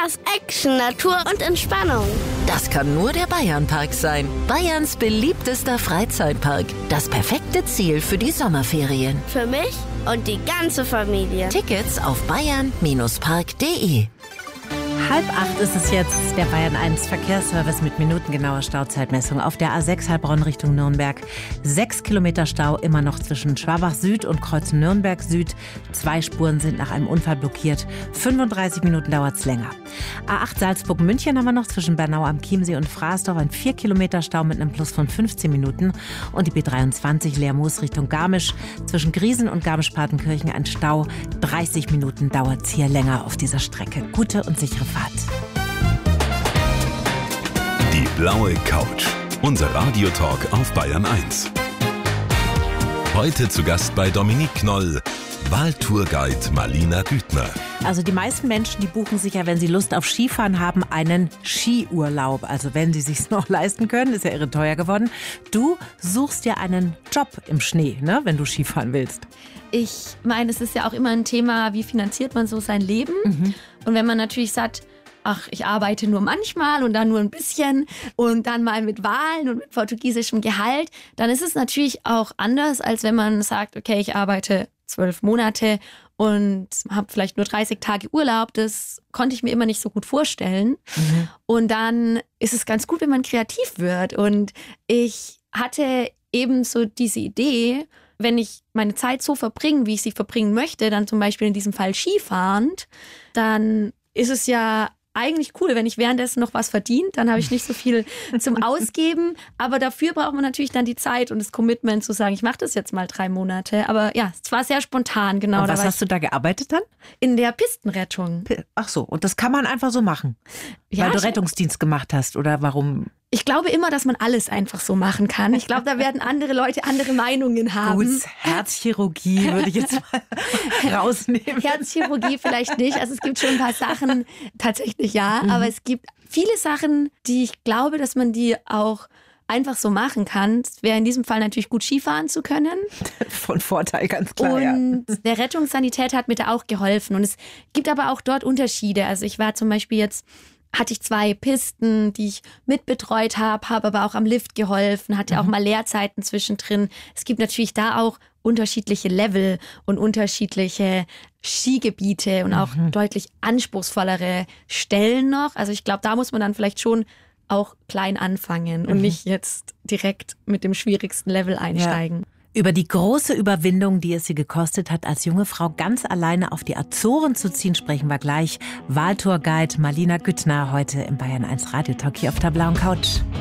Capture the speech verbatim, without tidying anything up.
Spaß, Action, Natur und Entspannung. Das kann nur der Bayernpark sein. Bayerns beliebtester Freizeitpark. Das perfekte Ziel für die Sommerferien. Für mich und die ganze Familie. Tickets auf bayern Park punkt de. Halb acht ist es jetzt, der Bayern eins Verkehrsservice mit minutengenauer Stauzeitmessung auf der A sechs Heilbronn Richtung Nürnberg. Sechs Kilometer Stau immer noch zwischen Schwabach Süd und Kreuz Nürnberg Süd. Zwei Spuren sind nach einem Unfall blockiert. fünfunddreißig Minuten dauert es länger. A acht Salzburg-München haben wir noch zwischen Bernau am Chiemsee und Fraßdorf ein vier Kilometer Stau mit einem Plus von fünfzehn Minuten. Und die B dreiundzwanzig Leermoos Richtung Garmisch. Zwischen Griesen und Garmisch-Partenkirchen ein Stau. dreißig Minuten dauert es hier länger auf dieser Strecke. Gute und sichere Fahrt. Die blaue Couch. Unser Radiotalk auf Bayern eins. Heute zu Gast bei Dominique Knoll, Wahltourguide Malina Güthner. Also die meisten Menschen, die buchen sich ja, wenn sie Lust auf Skifahren haben, einen Skiurlaub. Also wenn sie sich's noch leisten können, ist ja irre teuer geworden. Du suchst dir einen Job im Schnee, ne, wenn du Skifahren willst. Ich meine, es ist ja auch immer ein Thema, wie finanziert man so sein Leben? Mhm. Und wenn man natürlich sagt, ach, ich arbeite nur manchmal und dann nur ein bisschen und dann mal mit Wahlen und mit portugiesischem Gehalt, dann ist es natürlich auch anders, als wenn man sagt, okay, ich arbeite zwölf Monate und habe vielleicht nur dreißig Tage Urlaub. Das konnte ich mir immer nicht so gut vorstellen. Mhm. Und dann ist es ganz gut, wenn man kreativ wird. Und ich hatte eben so diese Idee, wenn ich meine Zeit so verbringe, wie ich sie verbringen möchte, dann zum Beispiel in diesem Fall Skifahrend, dann ist es ja eigentlich cool, wenn ich währenddessen noch was verdiene, dann habe ich nicht so viel zum Ausgeben, aber dafür braucht man natürlich dann die Zeit und das Commitment zu sagen, ich mache das jetzt mal drei Monate, aber ja, es war sehr spontan, genau. Und was hast du da gearbeitet dann? In der Pistenrettung. Ach so, und das kann man einfach so machen, ja, weil du Rettungsdienst gemacht hast oder warum? Ich glaube immer, dass man alles einfach so machen kann. Ich glaube, da werden andere Leute andere Meinungen haben. Gut, Herzchirurgie würde ich jetzt mal rausnehmen. Herzchirurgie vielleicht nicht. Also es gibt schon ein paar Sachen, tatsächlich ja. Mhm. Aber es gibt viele Sachen, die ich glaube, dass man die auch einfach so machen kann. Es wäre in diesem Fall natürlich gut, Skifahren zu können. Von Vorteil, ganz klar. Und ja. Der Rettungssanitäter hat mir da auch geholfen. Und es gibt aber auch dort Unterschiede. Also ich war zum Beispiel jetzt... hatte ich zwei Pisten, die ich mitbetreut habe, habe aber auch am Lift geholfen, hatte mhm. auch mal Leerzeiten zwischendrin. Es gibt natürlich da auch unterschiedliche Level und unterschiedliche Skigebiete und auch mhm. deutlich anspruchsvollere Stellen noch. Also ich glaube, da muss man dann vielleicht schon auch klein anfangen und mhm. nicht jetzt direkt mit dem schwierigsten Level einsteigen. Ja. Über die große Überwindung, die es sie gekostet hat, als junge Frau ganz alleine auf die Azoren zu ziehen, sprechen wir gleich. Wahltourguide Malina Güthner heute im Bayern eins Radiotalk hier auf der blauen Couch.